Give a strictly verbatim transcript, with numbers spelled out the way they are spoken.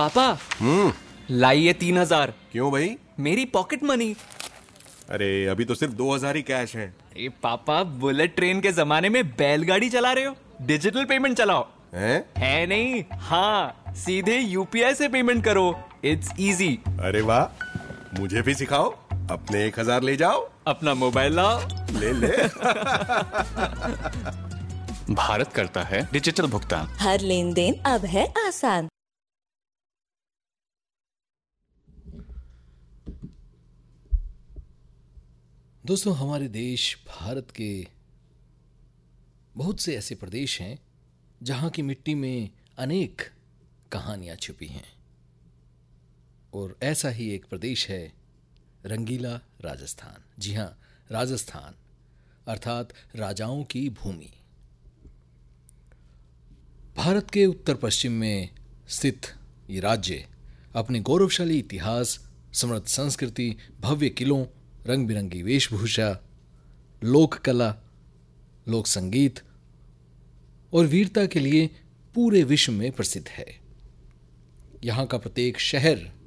पापा हम्म लाइए तीन हजार। क्यों भाई? मेरी पॉकेट मनी। अरे अभी तो सिर्फ दो हजार ही कैश है। ए पापा, बुलेट ट्रेन के जमाने में बैलगाड़ी चला रहे हो? डिजिटल पेमेंट चलाओ। हैं? है नहीं? हाँ, सीधे यूपीआई से पेमेंट करो। It's easy. अरे वाह, मुझे भी सिखाओ। अपने एक हजार ले जाओ। अपना मोबाइल लाओ। ले ले। भारत करता है डिजिटल भुगतान। हर लेन देन अब है आसान। दोस्तों, हमारे देश भारत के बहुत से ऐसे प्रदेश हैं जहाँ की मिट्टी में अनेक कहानियाँ छुपी हैं, और ऐसा ही एक प्रदेश है रंगीला राजस्थान। जी हाँ, राजस्थान अर्थात राजाओं की भूमि। भारत के उत्तर पश्चिम में स्थित ये राज्य अपने गौरवशाली इतिहास, समृद्ध संस्कृति, भव्य किलों, रंग बिरंगी वेशभूषा, लोक कला, लोक संगीत और वीरता के लिए पूरे विश्व में प्रसिद्ध है। यहाँ का प्रत्येक शहर